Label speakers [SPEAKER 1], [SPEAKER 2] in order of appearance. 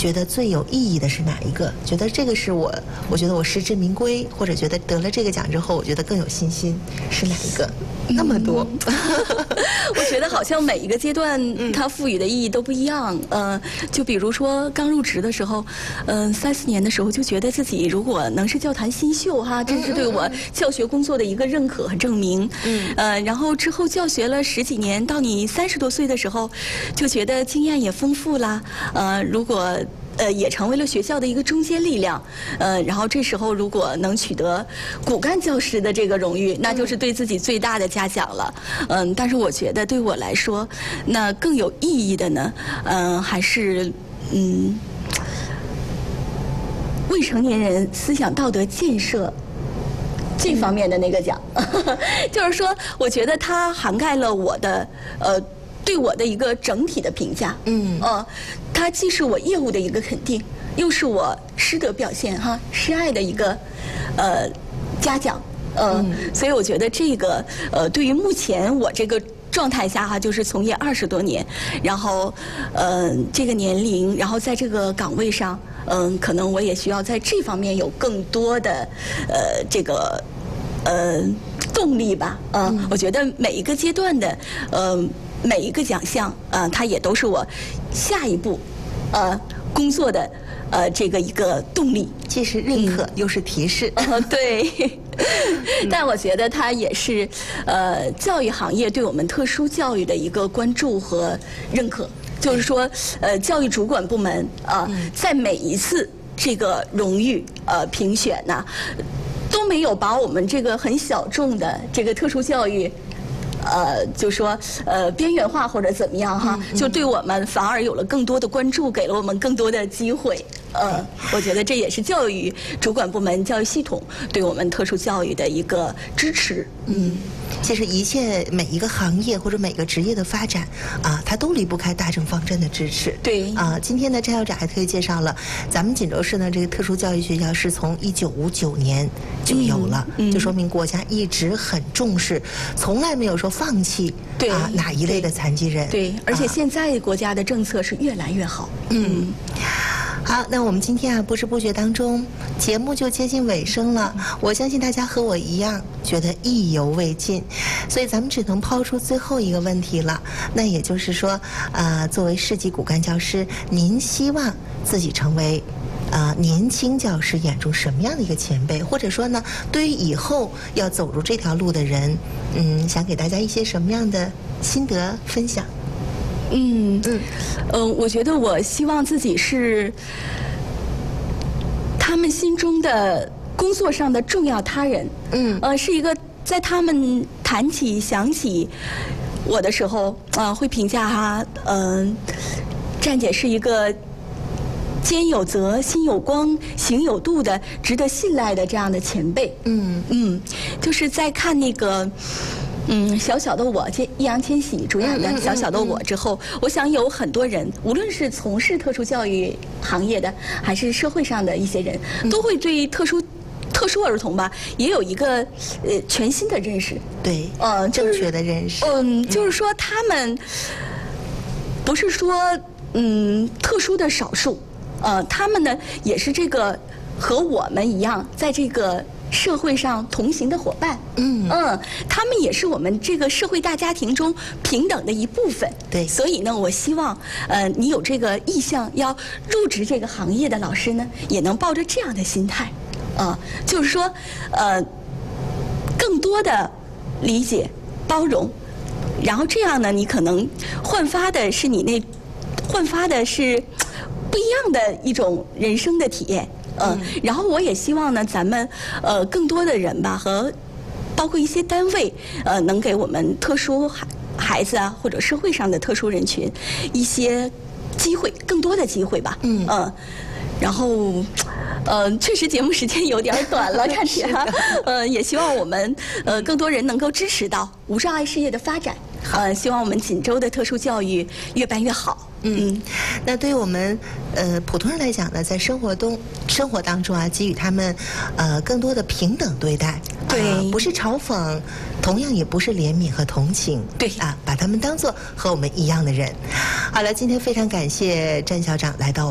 [SPEAKER 1] 觉得最有意义的是哪一个？觉得这个是我觉得我实至名归，或者觉得得了这个奖之后，我觉得更有信心，是哪一个？那么多，
[SPEAKER 2] 我觉得好像每一个阶段它赋予的意义都不一样。就比如说刚入职的时候，3、4年的时候就觉得自己如果能是教坛新秀哈，这是对我教学工作的一个认可和证明。然后之后教学了10几年，到你30多岁的时候，就觉得经验也丰富啦。如果也成为了学校的一个中坚力量，然后这时候如果能取得骨干教师的这个荣誉，那就是对自己最大的嘉奖了。但是我觉得对我来说，那更有意义的呢，还是未成年人思想道德建设这方面的那个奖，就是说，我觉得它涵盖了我的对我的一个整体的评价。它既是我业务的一个肯定，又是我师德表现师爱的一个嘉奖。所以我觉得这个对于目前我这个状态下就是从业20多年，然后这个年龄，然后在这个岗位上，可能我也需要在这方面有更多的这个动力吧。我觉得每一个阶段的每一个奖项，它也都是我下一步工作的这个一个动力，
[SPEAKER 1] 既是认可又是提示。
[SPEAKER 2] 对。但我觉得它也是教育行业对我们特殊教育的一个关注和认可。就是说，教育主管部门在每一次这个荣誉评选呢，都没有把我们这个很小众的这个特殊教育。就说边缘化或者怎么样就对我们反而有了更多的关注，给了我们更多的机会。我觉得这也是教育主管部门、教育系统对我们特殊教育的一个支持。
[SPEAKER 1] 其实每一个行业或者每个职业的发展它都离不开大政方针的支持。
[SPEAKER 2] 对
[SPEAKER 1] 今天呢，詹校长还特意介绍了咱们锦州市呢这个特殊教育学校是从1959年就有了，就说明国家一直很重视，从来没有说放弃哪一类的残疾人。
[SPEAKER 2] 对，而且现在国家的政策是越来越好。
[SPEAKER 1] 好，那我们今天不知不觉当中，节目就接近尾声了。我相信大家和我一样，觉得意犹未尽，所以咱们只能抛出最后一个问题了。那也就是说，作为市级骨干教师，您希望自己成为年轻教师眼中什么样的一个前辈？或者说呢，对于以后要走入这条路的人，想给大家一些什么样的心得分享？
[SPEAKER 2] 我觉得我希望自己是他们心中的工作上的重要他人。是一个在他们想起我的时候，会评价站姐是一个肩有责、心有光、行有度的、值得信赖的这样的前辈。就是在看那个。小小的我，易烊千玺主演的《小小的我》之后，我想有很多人，无论是从事特殊教育行业的，还是社会上的一些人，都会对特殊儿童吧，也有一个全新的认识。
[SPEAKER 1] 对，正确的认识。
[SPEAKER 2] 就是说他们不是说特殊的少数，他们呢也是这个和我们一样，在这个。社会上同行的伙伴，他们也是我们这个社会大家庭中平等的一部分。
[SPEAKER 1] 对，
[SPEAKER 2] 所以呢，我希望，你有这个意向要入职这个行业的老师呢，也能抱着这样的心态，就是说，更多的理解、包容，然后这样呢，你可能焕发的是不一样的一种人生的体验。然后我也希望呢，咱们更多的人吧，和包括一些单位，能给我们特殊孩子或者社会上的特殊人群一些机会，更多的机会吧。然后确实节目时间有点短了，看起来也希望我们更多人能够支持到无障碍事业的发展。希望我们锦州的特殊教育越办越好。
[SPEAKER 1] 那对于我们普通人来讲呢，在生活当中给予他们更多的平等对待，
[SPEAKER 2] 对，
[SPEAKER 1] 不是嘲讽，同样也不是怜悯和同情，
[SPEAKER 2] 对
[SPEAKER 1] 把他们当作和我们一样的人。好了，今天非常感谢詹校长来到。